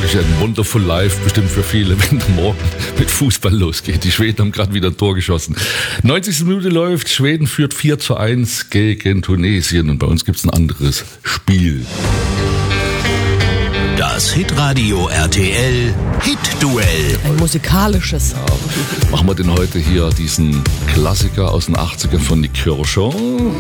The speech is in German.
wirklich ein Wonderful Life, bestimmt für viele, wenn morgen mit Fußball losgeht. Die Schweden haben gerade wieder ein Tor geschossen. 90. Minute läuft, Schweden führt 4:1 gegen Tunesien und bei uns gibt es ein anderes Spiel. Das Hitradio RTL Hit-Duell. Ein musikalisches. Machen wir denn heute hier diesen Klassiker aus den 80ern von Nick Kershaw?